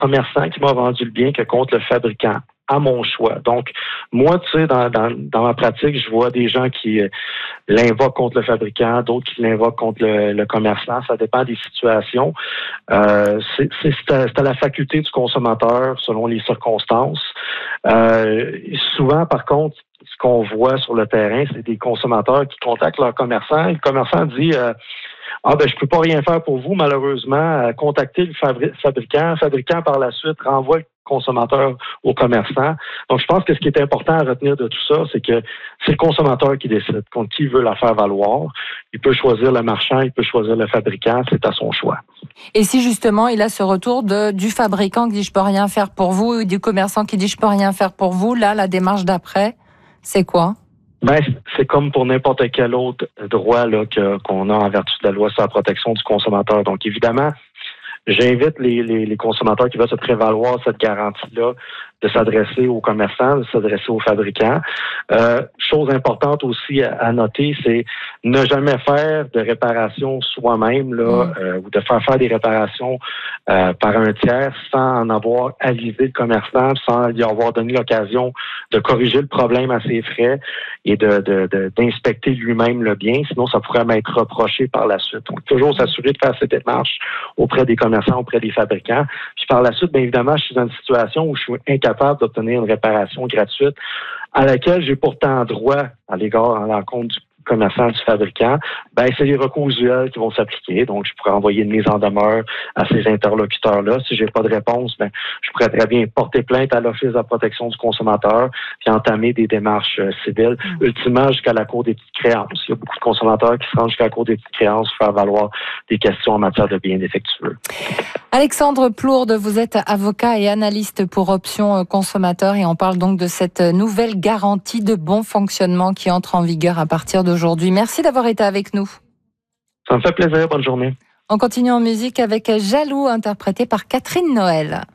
commerçant qui m'a vendu le bien que contre le fabricant, à mon choix. Donc, moi, tu sais, dans ma pratique, je vois des gens qui l'invoquent contre le fabricant, d'autres qui l'invoquent contre le commerçant. Ça dépend des situations. C'est à la faculté du consommateur selon les circonstances. Souvent, par contre, ce qu'on voit sur le terrain, c'est des consommateurs qui contactent leur commerçant. Et le commerçant dit je peux pas rien faire pour vous, malheureusement. Contactez le fabricant. Le fabricant, par la suite, renvoie le consommateur au commerçant. Donc, je pense que ce qui est important à retenir de tout ça, c'est que c'est le consommateur qui décide contre qui il veut la faire valoir. Il peut choisir le marchand, il peut choisir le fabricant, c'est à son choix. Et si justement il a ce retour du fabricant qui dit je peux rien faire pour vous, ou du commerçant qui dit je peux rien faire pour vous, là, la démarche d'après, c'est quoi? C'est comme pour n'importe quel autre droit là, qu'on a en vertu de la loi sur la protection du consommateur. Donc, évidemment, j'invite les consommateurs qui veulent se prévaloir cette garantie-là de s'adresser aux commerçants, de s'adresser aux fabricants. Chose importante aussi à noter, c'est ne jamais faire de réparation soi-même là, ou de faire des réparations par un tiers sans en avoir avisé le commerçant, sans lui avoir donné l'occasion de corriger le problème à ses frais et d'inspecter lui-même le bien. Sinon, ça pourrait m'être reproché par la suite. Donc, toujours s'assurer de faire cette démarche auprès des commerçants, auprès des fabricants. Puis par la suite, bien évidemment, je suis dans une situation où je suis incapable d'obtenir une réparation gratuite à laquelle j'ai pourtant droit à l'encontre du commerçant, du fabricant. C'est les recours usuels qui vont s'appliquer. Donc, je pourrais envoyer une mise en demeure à ces interlocuteurs-là. Si j'ai pas de réponse, je pourrais très bien porter plainte à l'Office de la protection du consommateur puis entamer des démarches civiles, ultimement jusqu'à la Cour des petites créances. Il y a beaucoup de consommateurs qui se rendent jusqu'à la Cour des petites créances pour faire valoir des questions en matière de biens défectueux. Alexandre Plourde, vous êtes avocat et analyste pour Options Consommateurs et on parle donc de cette nouvelle garantie de bon fonctionnement qui entre en vigueur à partir d'aujourd'hui. Merci d'avoir été avec nous. Ça me fait plaisir. Bonne journée. On continue en musique avec Jaloux, interprété par Catherine Noël.